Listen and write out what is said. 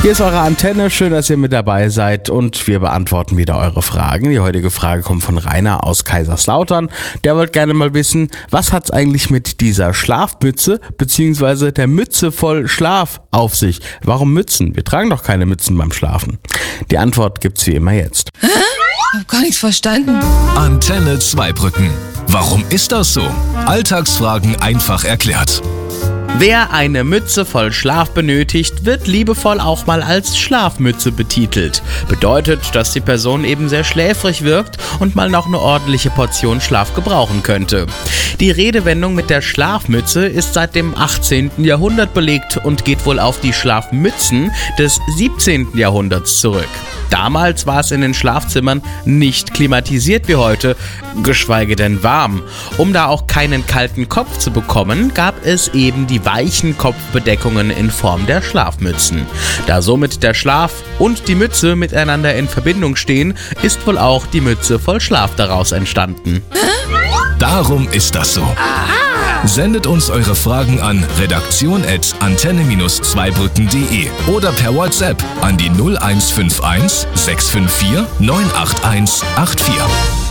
Hier ist eure Antenne, schön, dass ihr mit dabei seid und wir beantworten wieder eure Fragen. Die heutige Frage kommt von Rainer aus Kaiserslautern. Der wollte gerne mal wissen, was hat's eigentlich mit dieser Schlafmütze bzw. der Mütze voll Schlaf auf sich? Warum Mützen? Wir tragen doch keine Mützen beim Schlafen. Die Antwort gibt's wie immer jetzt. Ich hab gar nichts verstanden. Antenne Zweibrücken. Warum ist das so? Alltagsfragen einfach erklärt. Wer eine Mütze voll Schlaf benötigt, wird liebevoll auch mal als Schlafmütze betitelt. Bedeutet, dass die Person eben sehr schläfrig wirkt und mal noch eine ordentliche Portion Schlaf gebrauchen könnte. Die Redewendung mit der Schlafmütze ist seit dem 18. Jahrhundert belegt und geht wohl auf die Schlafmützen des 17. Jahrhunderts zurück. Damals war es in den Schlafzimmern nicht klimatisiert wie heute, geschweige denn warm. Um da auch keinen kalten Kopf zu bekommen, gab es eben die weichen Kopfbedeckungen in Form der Schlafmützen. Da somit der Schlaf und die Mütze miteinander in Verbindung stehen, ist wohl auch die Mütze voll Schlaf daraus entstanden. Darum ist das so. Sendet uns eure Fragen an redaktion@antenne-zweibrücken.de oder per WhatsApp an die 0151 654 98184.